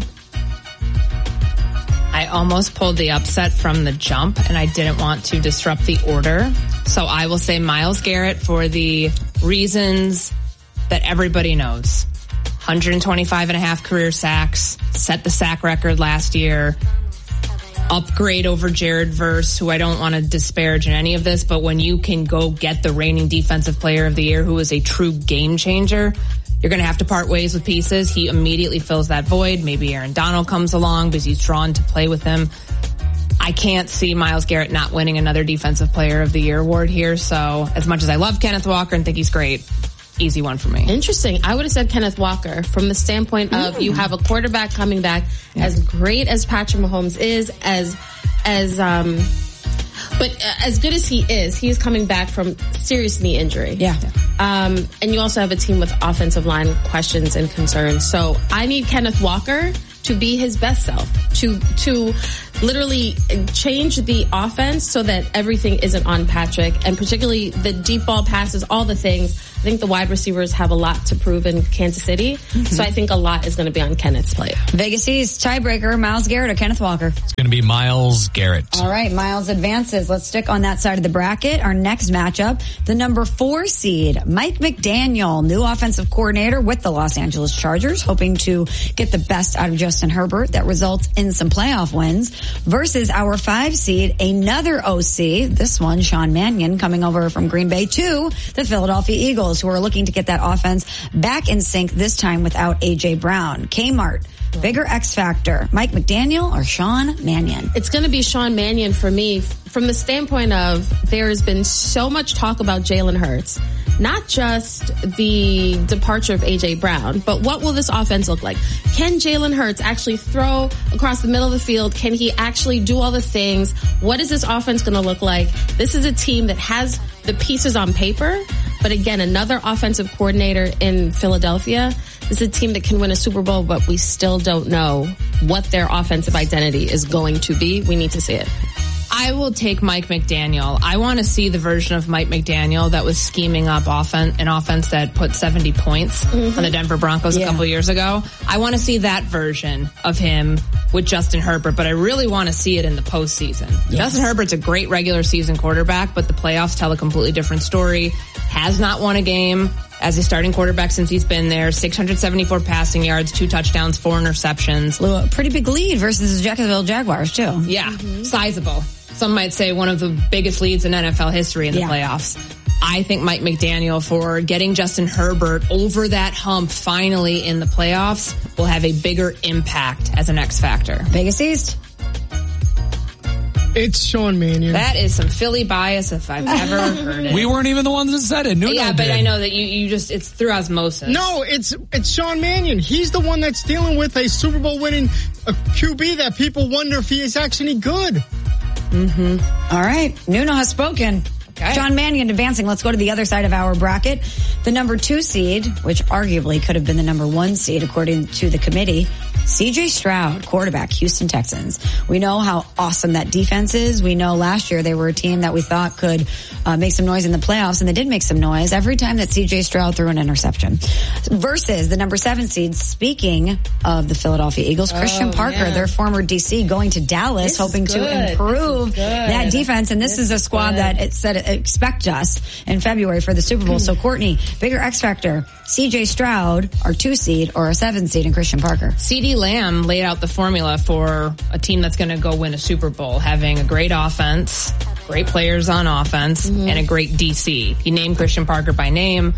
I almost pulled the upset from the jump, and I didn't want to disrupt the order. So I will say Myles Garrett for the reasons that everybody knows. one hundred twenty-five and a half career sacks, set the sack record last year, upgrade over Jared Verse, who I don't want to disparage in any of this, but when you can go get the reigning defensive player of the year who is a true game changer, you're going to have to part ways with pieces. He immediately fills that void. Maybe Aaron Donald comes along because he's drawn to play with him. I can't see Myles Garrett not winning another defensive player of the year award here. So as much as I love Kenneth Walker and think he's great, easy one for me. Interesting. I would have said Kenneth Walker from the standpoint of mm. you have a quarterback coming back yeah. as great as Patrick Mahomes is, as as um, but as good as he is, he's coming back from serious knee injury. Yeah. Um, and you also have a team with offensive line questions and concerns. So I need Kenneth Walker to be his best self, to to literally change the offense so that everything isn't on Patrick, and particularly the deep ball passes, all the things. I think the wide receivers have a lot to prove in Kansas City, mm-hmm. so I think a lot is going to be on Kenneth's plate. Vegas East tiebreaker, Myles Garrett or Kenneth Walker? It's going to be Myles Garrett. All right, Myles advances. Let's stick on that side of the bracket. Our next matchup, the number four seed, Mike McDaniel, new offensive coordinator with the Los Angeles Chargers, hoping to get the best out of Justin Herbert that results in some playoff wins, versus our five seed, another O C, this one, Sean Mannion, coming over from Green Bay to the Philadelphia Eagles, who are looking to get that offense back in sync, this time without A J Brown. Kmart, bigger X factor, Mike McDaniel or Sean Mannion? It's going to be Sean Mannion for me, from the standpoint of there has been so much talk about Jalen Hurts. Not just the departure of A J Brown, but what will this offense look like? Can Jalen Hurts actually throw across the middle of the field? Can he actually do all the things? What is this offense going to look like? This is a team that has the pieces on paper, but again, another offensive coordinator in Philadelphia. This is a team that can win a Super Bowl, but we still don't know what their offensive identity is going to be. We need to see it. I will take Mike McDaniel. I want to see the version of Mike McDaniel that was scheming up offense, an offense that put seventy points mm-hmm. on the Denver Broncos yeah. a couple years ago. I want to see that version of him with Justin Herbert, but I really want to see it in the postseason. Yes. Justin Herbert's a great regular season quarterback, but the playoffs tell a completely different story. Has not won a game as a starting quarterback since he's been there. six hundred seventy-four passing yards, two touchdowns, four interceptions. A pretty big lead versus the Jacksonville Jaguars, too. Yeah, mm-hmm. sizable. Some might say one of the biggest leads in N F L history in the yeah. playoffs. I think Mike McDaniel, for getting Justin Herbert over that hump finally in the playoffs, will have a bigger impact as an X factor. Vegas East. It's Sean Mannion. That is some Philly bias if I've ever heard it. We weren't even the ones that said it. Nuno yeah, but did. I know that you, you just, it's through osmosis. No, it's it's Sean Mannion. He's the one that's dealing with a Super Bowl winning a Q B that people wonder if he is actually good. Mm-hmm. All right. Nuno has spoken. Okay. Sean Mannion advancing. Let's go to the other side of our bracket. The number two seed, which arguably could have been the number one seed according to the committee, C J Stroud, quarterback, Houston Texans. We know how awesome that defense is. We know last year they were a team that we thought could uh, make some noise in the playoffs, and they did make some noise every time that C J Stroud threw an interception. Versus the number seven seed, speaking of the Philadelphia Eagles, oh, Christian Parker, yeah. their former D C, going to Dallas, this hoping to improve that defense. And this, this is a squad good. that it said expect us in February for the Super Bowl. So, Courtney, bigger X factor, C J Stroud, our two seed, or a seven seed in Christian Parker? CeeDee Lamb laid out the formula for a team that's going to go win a Super Bowl, having a great offense, great players on offense, mm-hmm. and a great D C. He named Christian Parker by name.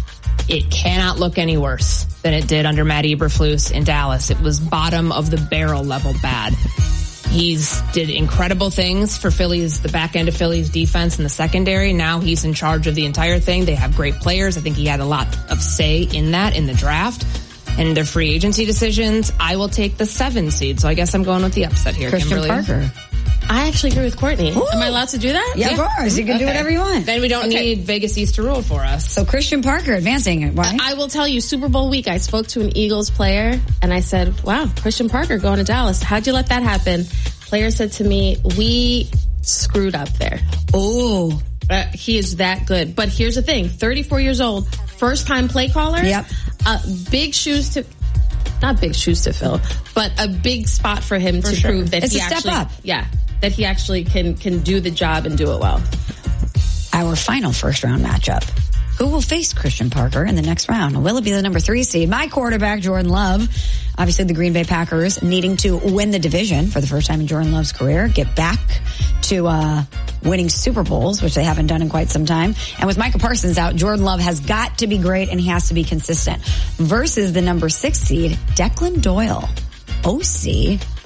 It cannot look any worse than it did under Matt Eberflus in Dallas. It was bottom of the barrel level bad. He's did incredible things for Philly's, the back end of Philly's defense in the secondary. Now he's in charge of the entire thing. They have great players. I think he had a lot of say in that in the draft and their free agency decisions. I will take the seven seed. So I guess I'm going with the upset here, Christian Kimberly. Parker. I actually agree with Courtney. Ooh. Am I allowed to do that? Yeah, yeah. Of course. You can okay. do whatever you want. Then we don't okay. need Vegas East to rule for us. So Christian Parker advancing. Why? I will tell you, Super Bowl week, I spoke to an Eagles player and I said, wow, Christian Parker going to Dallas. How'd you let that happen? Player said to me, we screwed up there. Oh. Uh, he is that good. But here's the thing, thirty-four years old, first time play caller. Yep. Uh, big shoes to... Not big shoes to fill, but a big spot for him for to sure. prove that it's he a actually, step up. yeah, that he actually can can do the job and do it well. Our final first round matchup. Who will face Christian Parker in the next round? Will it be the number three seed? My quarterback, Jordan Love. Obviously, the Green Bay Packers needing to win the division for the first time in Jordan Love's career, get back to uh winning Super Bowls, which they haven't done in quite some time. And with Micah Parsons out, Jordan Love has got to be great and he has to be consistent. Versus the number six seed, Declan Doyle. O C,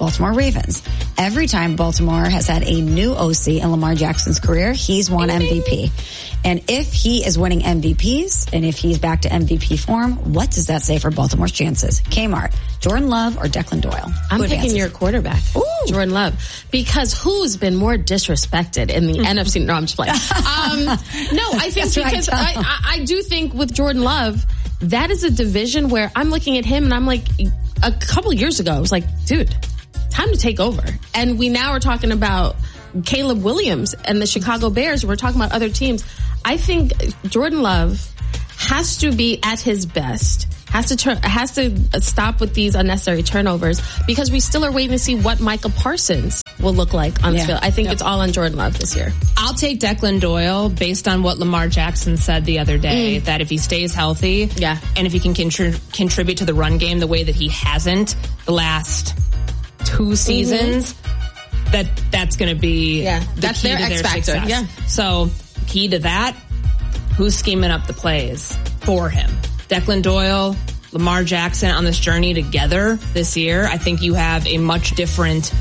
Baltimore Ravens. Every time Baltimore has had a new O C in Lamar Jackson's career, he's won M V P. And if he is winning M V Ps, and if he's back to M V P form, what does that say for Baltimore's chances? Kmart, Jordan Love, or Declan Doyle? I'm Who picking advances? your quarterback, Ooh. Jordan Love, because who's been more disrespected in the N F C? No, I'm just playing. Um, no, I think That's because right, I, I, I do think with Jordan Love, that is a division where I'm looking at him and I'm like, a couple years ago, I was like, dude, time to take over. And we now are talking about Caleb Williams and the Chicago Bears. We're talking about other teams. I think Jordan Love has to be at his best, has to turn, has to stop with these unnecessary turnovers, because we still are waiting to see what Micah Parsons will look like on Yeah. the field. I think Yep. it's all on Jordan Love this year. I'll take Declan Doyle based on what Lamar Jackson said the other day, Mm. that if he stays healthy, yeah, and if he can contri- contribute to the run game the way that he hasn't the last two seasons, mm-hmm. that that's going to be yeah, the that's key their to X their factor. success. Yeah. So key to that, who's scheming up the plays for him? Declan Doyle, Lamar Jackson on this journey together this year. I think you have a much different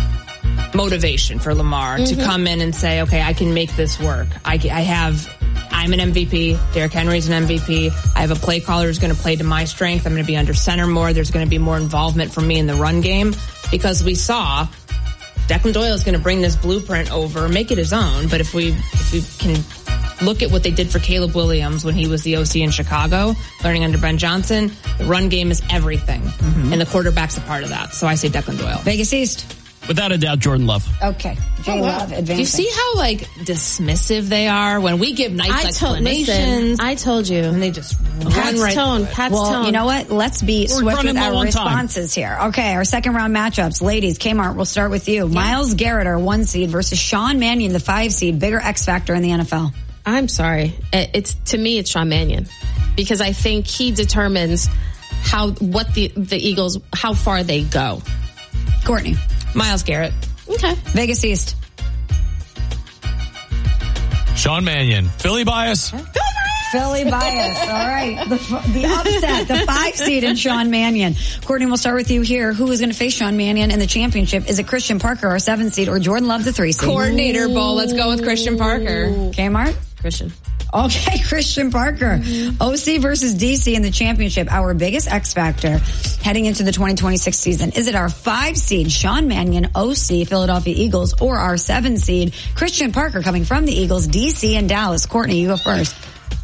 motivation for Lamar mm-hmm. to come in and say, okay, I can make this work. I, I have, I'm an M V P. Derrick Henry's an M V P. I have a play caller who's going to play to my strength. I'm going to be under center more. There's going to be more involvement from me in the run game, because we saw Declan Doyle is going to bring this blueprint over, make it his own. But if we, if we can look at what they did for Caleb Williams when he was the O C in Chicago, learning under Ben Johnson, the run game is everything. Mm-hmm. And the quarterback's a part of that. So I say Declan Doyle. Vegas East. Without a doubt, Jordan Love. Okay. J Oh, wow. Love advancing. Do you see how, like, dismissive they are when we give nice I told, explanations? listen, I told you. And they just Pat's run right tone. through it. Pat's well, tone. you know what? Let's be We're swift running with low our on time. responses here. Okay, our second round matchups. Ladies, Kmart, we'll start with you. Yeah. Miles Garrett, our one seed, versus Sean Mannion, the five seed, bigger X factor in the N F L. I'm sorry. It's to me, it's Sean Mannion, because I think he determines how what the the Eagles, how far they go. Courtney. Miles Garrett. Okay. Vegas East. Sean Mannion. Philly bias. Philly bias. All right. The, the upset, the five seed in Sean Mannion. Courtney, we'll start with you here. Who is going to face Sean Mannion in the championship? Is it Christian Parker, our seven seed, or Jordan Love, the three seed? Coordinator Bowl. Let's go with Christian Parker. Kmart? Christian. Okay, Christian Parker. Mm-hmm. O C versus D C in the championship. Our biggest X factor heading into the twenty twenty-six season. Is it our five seed, Sean Mannion, O C, Philadelphia Eagles, or our seven seed, Christian Parker, coming from the Eagles, D C, and Dallas? Courtney, you go first.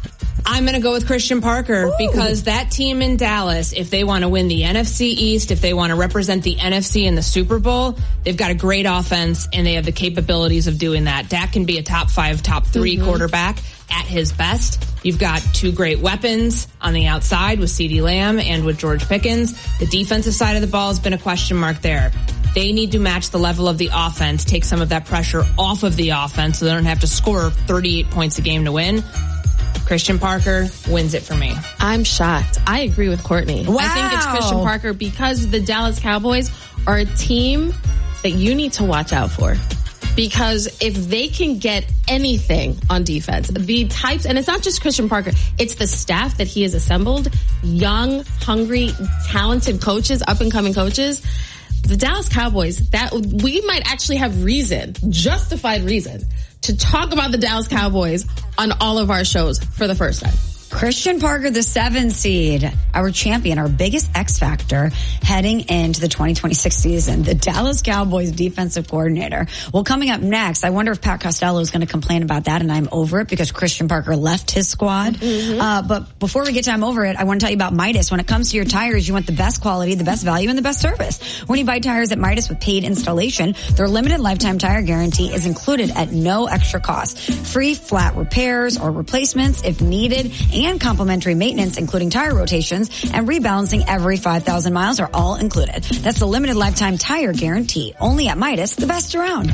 I'm going to go with Christian Parker. Ooh. Because that team in Dallas, if they want to win the N F C East, if they want to represent the N F C in the Super Bowl, they've got a great offense and they have the capabilities of doing that. Dak can be a top five, top three mm-hmm. quarterback at his best. You've got two great weapons on the outside with CeeDee Lamb and with George Pickens. The defensive side of the ball has been a question mark there. They need to match the level of the offense, take some of that pressure off of the offense so they don't have to score thirty-eight points a game to win. Christian Parker wins it for me. I'm shocked. I agree with Courtney. Wow. I think it's Christian Parker because the Dallas Cowboys are a team that you need to watch out for. Because if they can get anything on defense, the types, and it's not just Christian Parker, it's the staff that he has assembled, young, hungry, talented coaches, up and coming coaches. The Dallas Cowboys, that we might actually have reason, justified reason, to talk about the Dallas Cowboys on all of our shows for the first time. Christian Parker, the seven seed, our champion, our biggest X factor heading into the twenty twenty-six season, the Dallas Cowboys defensive coordinator. Well, coming up next, I wonder if Pat Costello is going to complain about that, and I'm over it because Christian Parker left his squad. Mm-hmm. Uh, but before we get to I'm over it, I want to tell you about Midas. When it comes to your tires, you want the best quality, the best value, and the best service. When you buy tires at Midas with paid installation, their limited lifetime tire guarantee is included at no extra cost. Free flat repairs or replacements if needed, and complimentary maintenance, including tire rotations and rebalancing every five thousand miles are all included. That's the limited lifetime tire guarantee. Only at Midas, the best around.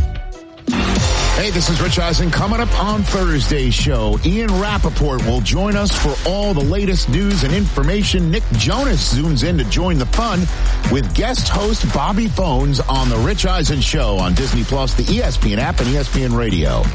Hey, this is Rich Eisen. Coming up on Thursday's show, Ian Rappaport will join us for all the latest news and information. Nick Jonas zooms in to join the fun with guest host Bobby Phones on The Rich Eisen Show on Disney Plus, the E S P N app, and E S P N Radio.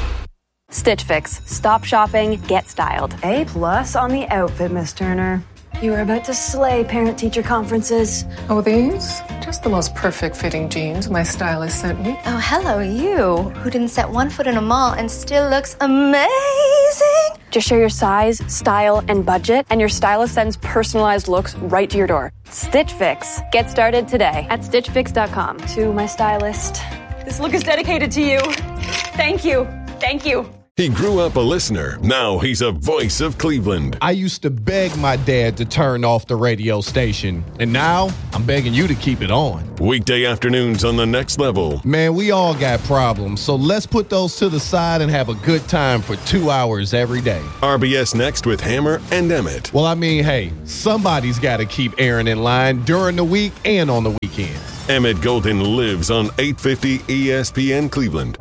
Stitch Fix. Stop shopping, get styled. A plus on the outfit, Miss Turner. You are about to slay parent-teacher conferences. Oh, these? Just the most perfect fitting jeans my stylist sent me. Oh, hello, you, who didn't set one foot in a mall and still looks amazing. Just share your size, style, and budget, and your stylist sends personalized looks right to your door. Stitch Fix. Get started today at stitch fix dot com. To my stylist, this look is dedicated to you. Thank you. Thank you. He grew up a listener. Now he's a voice of Cleveland. I used to beg my dad to turn off the radio station, and now I'm begging you to keep it on. Weekday afternoons on The Next Level. Man, we all got problems, so let's put those to the side and have a good time for two hours every day. R B S Next with Hammer and Emmett. Well, I mean, hey, somebody's got to keep Aaron in line during the week and on the weekends. Emmett Golden lives on eight fifty E S P N Cleveland.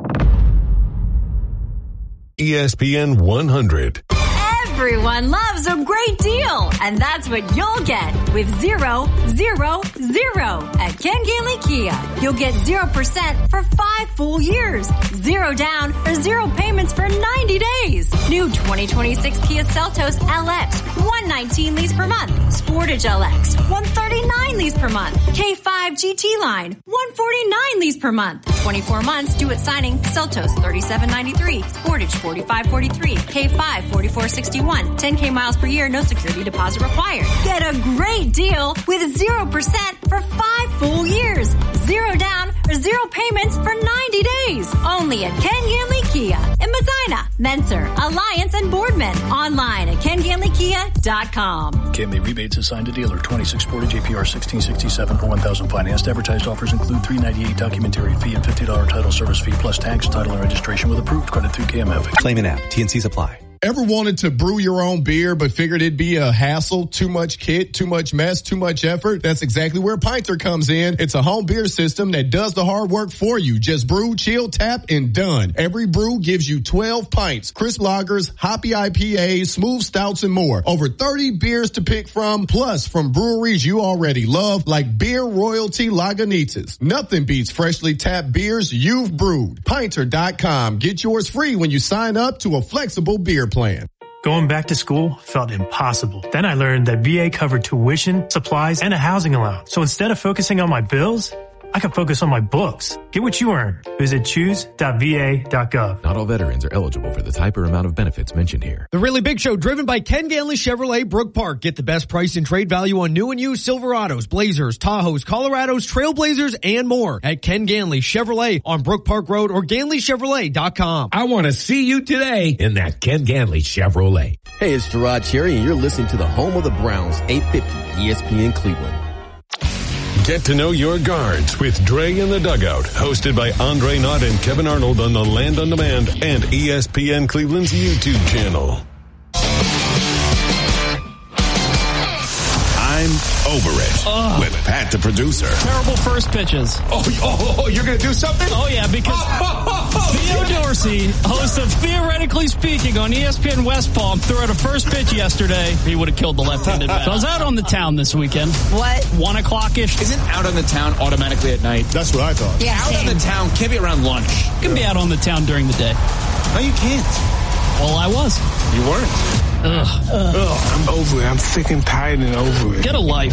E S P N one hundred. Everyone loves a great deal, and that's what you'll get with zero, zero, zero at Ken Gailey Kia. You'll get zero percent for five full years, zero down or zero payments for ninety days. New twenty twenty-six Kia Seltos L X, one nineteen lease per month. Sportage L X, one thirty-nine lease per month. K five G T line, one forty-nine lease per month. twenty-four months due at signing. Seltos thirty-seven ninety-three, Sportage forty-five forty-three, K five forty-four sixty-one. ten K miles per year, no security deposit required. Get a great deal with zero percent for five full years. Zero down or zero payments for ninety days. Only at Ken Ganley Kia in Medina, Mentor, Alliance, and Boardman. Online at ken ganley kia dot com. K M A rebates assigned to dealer. twenty-six Sportage A P R sixteen sixty-seven for one thousand financed. Advertised offers include three ninety-eight documentary fee and fifty dollars title service fee plus tax, title, and registration with approved credit through K M F. Claim an app. T N Cs apply. Ever wanted to brew your own beer but figured it'd be a hassle, too much kit, too much mess, too much effort? That's exactly where Pinter comes in. It's a home beer system that does the hard work for you. Just brew, chill, tap, and done. Every brew gives you twelve pints, crisp lagers, hoppy I P As, smooth stouts, and more. Over thirty beers to pick from, plus from breweries you already love, like Beer Royalty Lagunitas. Nothing beats freshly tapped beers you've brewed. Pinter dot com. Get yours free when you sign up to a flexible beer plan. Going back to school felt impossible. Then I learned that V A covered tuition, supplies, and a housing allowance. So instead of focusing on my bills, I could focus on my books. Get what you earn. Visit choose dot v a dot gov. Not all veterans are eligible for the type or amount of benefits mentioned here. The Really Big Show, driven by Ken Ganley Chevrolet, Brook Park. Get the best price and trade value on new and used Silverados, Blazers, Tahoes, Colorados, Trailblazers, and more at Ken Ganley Chevrolet on Brook Park Road or ganley chevrolet dot com. I want to see you today in that Ken Ganley Chevrolet. Hey, it's Gerard Cherry, and you're listening to the home of the Browns, eight fifty E S P N Cleveland. Get to know your guards with Dre in the Dugout, hosted by Andre Knott and Kevin Arnold on the Land on Demand and E S P N Cleveland's YouTube channel. I'm over it Ugh. with Pat the producer. Terrible first pitches. Oh, oh, oh you're going to do something? Oh, yeah, because Theo Dorsey, host of Theoretically Speaking on E S P N West Palm, threw out a first pitch yesterday. He would have killed the left-handed bat. So I was out on the town this weekend. What? One o'clock-ish. Isn't out on the town automatically at night? That's what I thought. Yeah, out same. on the town can't be around lunch. You can be out on the town during the day. No, you can't. Well, I was. You weren't. Ugh. Ugh, I'm over it. I'm sick and tired and over it. Get a life.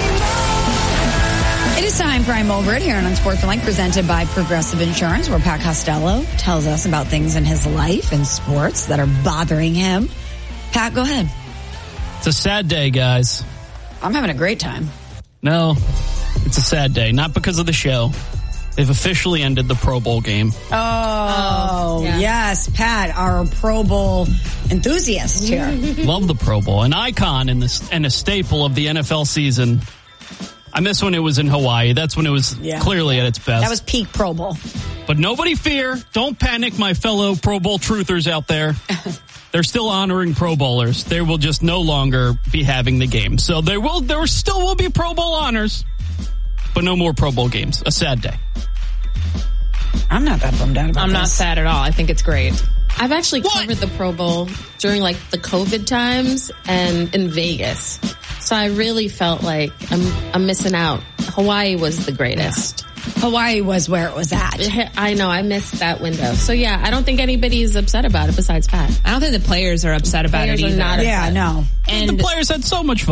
It is time for I'm Over It here on Unsportsmanlike, presented by Progressive Insurance, where Pat Costello tells us about things in his life and sports that are bothering him. Pat, go ahead. It's a sad day, guys. I'm having a great time. No, it's a sad day. Not because of the show. They've officially ended the Pro Bowl game. Oh, oh yeah. Yes, Pat, our Pro Bowl enthusiast here. Love the Pro Bowl. An icon in this, and a staple of the N F L season. I miss when it was in Hawaii. That's when it was yeah. clearly at its best. That was peak Pro Bowl. But nobody fear. Don't panic, my fellow Pro Bowl truthers out there. They're still honoring Pro Bowlers. They will just no longer be having the game. So there will, there still will be Pro Bowl honors, but no more Pro Bowl games. A sad day. I'm not that bummed out about I'm this. not sad at all. I think it's great. I've actually what? covered the Pro Bowl during like the COVID times and in Vegas. So I really felt like I'm I'm missing out. Hawaii was the greatest. Yeah. Hawaii was where it was at. I know. I missed that window. So yeah, I don't think anybody's upset about it besides Pat. I don't think the players are upset about players it either. Are not yeah, upset. no. And the players had so much fun.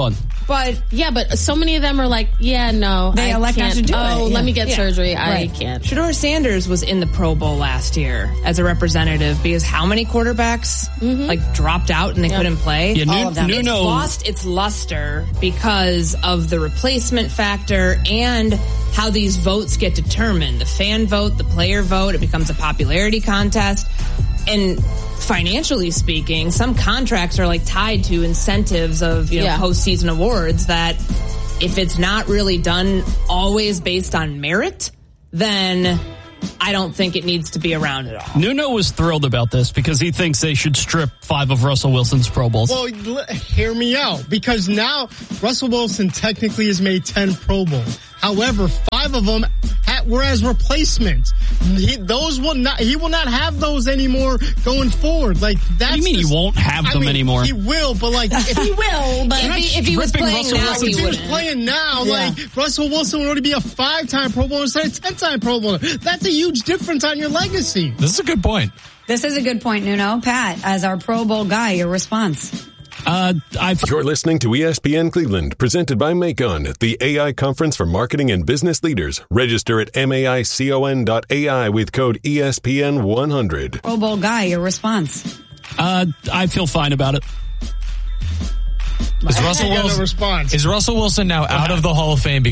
But yeah, but so many of them are like, yeah, no, they I elect can't. not to do oh, it. Yeah. let me get Yeah. surgery. I Right. can't. Shedeur Sanders was in the Pro Bowl last year as a representative because how many quarterbacks Mm-hmm. like dropped out and they Yep. couldn't play? Yeah, All of them. It's Nuno- lost its luster because of the replacement factor and how these votes get determined. The fan vote, the player vote, it becomes a popularity contest. And financially speaking, some contracts are like tied to incentives of, you know, Yeah. postseason awards that if it's not really done always based on merit, then I don't think it needs to be around at all. Nuno was thrilled about this because he thinks they should strip five of Russell Wilson's Pro Bowls. Well, l- hear me out, because now Russell Wilson technically has made ten Pro Bowls. However, five of them ha- were as replacements. He, those will not. He will not have those anymore going forward. Like that's. What do you mean just, he won't have I them mean, anymore? He will, but like if He will, but If he, if he was stripping playing Russell now, Wilson he if he was wouldn't. playing now, Yeah. like Russell Wilson would already be a five-time Pro Bowler instead of ten-time Pro Bowler. That's a huge difference on your legacy. This is a good point. This is a good point, Nuno. Pat, as our Pro Bowl guy, your response. Uh, I've You're listening to E S P N Cleveland, presented by Macon, the A I conference for marketing and business leaders. Register at maicon dot A I with code E S P N one hundred. Pro Bowl guy, your response. uh, I feel fine about it. Is Russell I got no Wilson response. is Russell Wilson now out of the Hall of Fame